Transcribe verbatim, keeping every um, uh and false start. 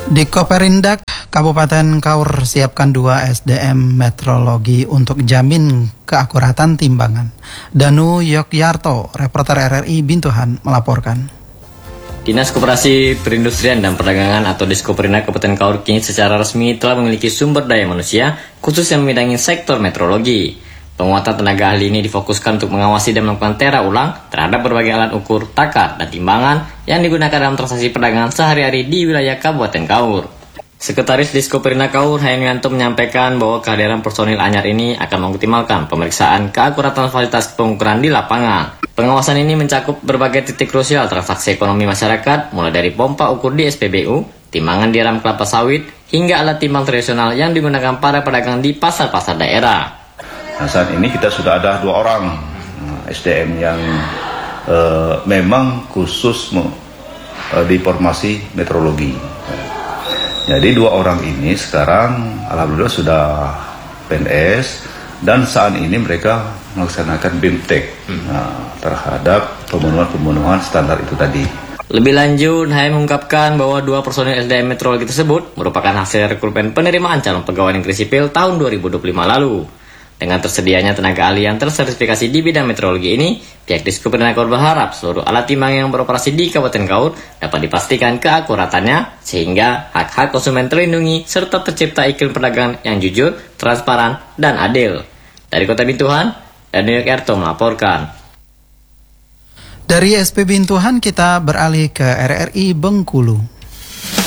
Dikoperindak Kabupaten Kaur siapkan dua S D M metrologi untuk jamin keakuratan timbangan. Danu Yogyarto, reporter R R I Bintuhan melaporkan. Dinas Koperasi Perindustrian dan Perdagangan atau Diskoperindak Kabupaten Kaur kini secara resmi telah memiliki sumber daya manusia khusus yang membidangi sektor metrologi. Penguatan tenaga ahli ini difokuskan untuk mengawasi dan melakukan tera ulang terhadap berbagai alat ukur, takar, dan timbangan yang digunakan dalam transaksi perdagangan sehari-hari di wilayah Kabupaten Kaur. Sekretaris Diskoperindak Kaur, Hayanianto, menyampaikan bahwa kehadiran personil anyar ini akan mengoptimalkan pemeriksaan keakuratan fasilitas pengukuran di lapangan. Pengawasan ini mencakup berbagai titik krusial transaksi ekonomi masyarakat, mulai dari pompa ukur di S P B U, timbangan di ram kelapa sawit, hingga alat timbang tradisional yang digunakan para pedagang di pasar-pasar daerah. Nah, saat ini kita sudah ada dua orang S D M yang uh, memang khusus uh, di formasi metrologi. Jadi dua orang ini sekarang alhamdulillah sudah P N S dan saat ini mereka melaksanakan BIMTEK nah, terhadap pemenuhan-pemenuhan standar itu tadi. Lebih lanjut, Hai mengungkapkan bahwa dua personil S D M metrologi tersebut merupakan hasil rekrutmen penerimaan calon pegawai negeri sipil tahun dua ribu dua puluh lima lalu. Dengan tersedianya tenaga ahli yang tersertifikasi di bidang metrologi ini, pihak Diskoperindak Kaur berharap seluruh alat timbang yang beroperasi di Kabupaten Kaur dapat dipastikan keakuratannya sehingga hak-hak konsumen terlindungi serta tercipta iklim perdagangan yang jujur, transparan, dan adil. Dari Kota Bintuhan, Danu Yogyarto melaporkan. Dari S P Bintuhan kita beralih ke R R I Bengkulu.